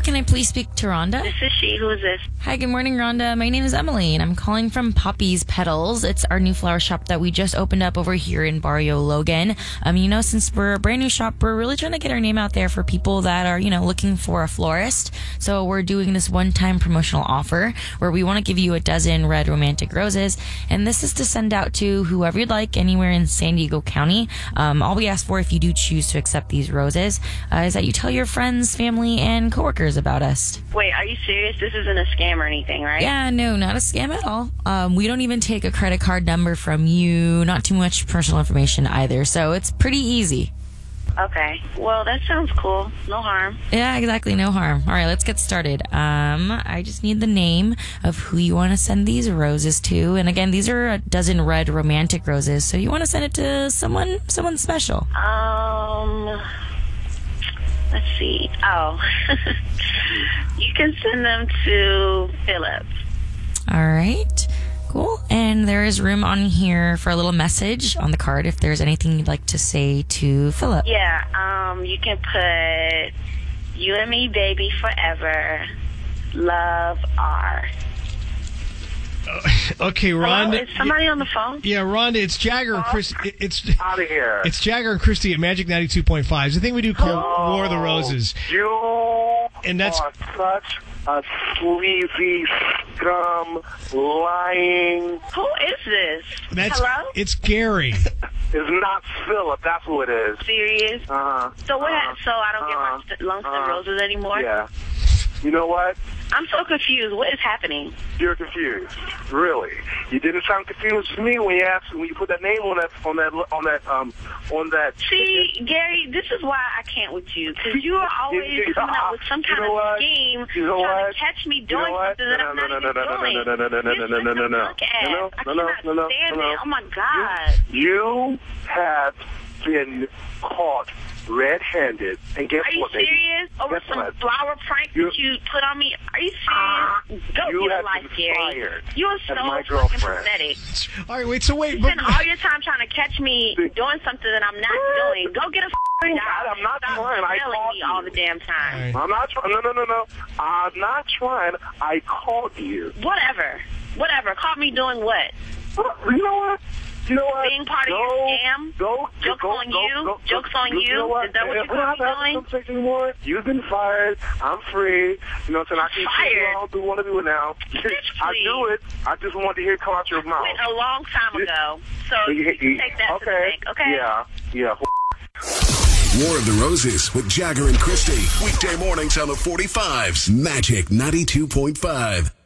can I please speak to Rhonda? This is she. Who is this? Hi, good morning, Rhonda. My name is Emily, and I'm calling from Poppy's Petals. It's our new flower shop that we just opened up over here in Barrio Logan. Since we're a brand new shop, we're really trying to get our name out there for people that are, looking for a florist. So we're doing this one-time promotional offer where we want to give you a dozen red romantic roses, and this is to send out to whoever you'd like anywhere in San Diego County. All we ask for, if you do choose to accept these roses, is that you tell your friends, family, and coworkers about us. Wait, are you serious? This isn't a scam or anything, right? Yeah, no, not a scam at all. We don't even take a credit card number from you, not too much personal information either, so it's pretty easy. Okay. Well, that sounds cool. No harm. Yeah, exactly, no harm. All right, let's get started. I just need the name of who you want to send these roses to, and again, these are a dozen red romantic roses, so you want to send it to someone special. Let's see. Oh, you can send them to Philip. All right, cool. And there is room on here for a little message on the card if there's anything you'd like to say to Philip. Yeah, you can put, "You and me, baby, forever. Love, R." Okay, Rhonda. Hello? Is somebody on the phone? Yeah, Rhonda, it's Jagger and Chris. It's out of here. It's Jagger and Christy at Magic 92.5. It's the thing we do called War of the Roses. You And that's are such a sleazy, scum, lying. Who is this? Hello? It's Gary. It's not Philip. That's who it is. Serious? So what? So I don't get my lumps and roses anymore? Yeah. You know what? I'm so confused. What is happening? You're confused. Really? You didn't sound confused to me when you put that name on that. See, Gary, this is why I can't with you, because you are always coming up with some kind of scheme trying to catch me doing something that I'm not even doing. I cannot stand it. Oh my God. You have been caught red-handed, and guess what, baby? Are you serious? Over some flower prank that you put on me? Are you serious? Go get a life, Gary. You are so fucking pathetic. All right, wait. So wait. You spend all your time trying to catch me doing something that I'm not doing. Go get a job. I'm not trying. I called you all the damn time. I'm not trying. No. I'm not trying. I called you. Whatever. Caught me doing what? You know what? Being part of your scam? Jokes on you? Is that what you're doing? Anymore. You've been fired. I'm free. You know, so I can do want to do it now. I do it. I just want to hear it come out your mouth. A long time ago. So you can take that to the bank, okay? Yeah. War of the Roses with Jagger and Christy. Weekday mornings on the 45s. Magic 92.5.